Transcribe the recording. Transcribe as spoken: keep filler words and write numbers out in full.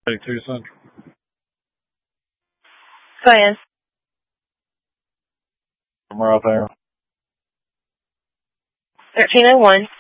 Two Central. Go ahead. I'm right there. thirteen oh one.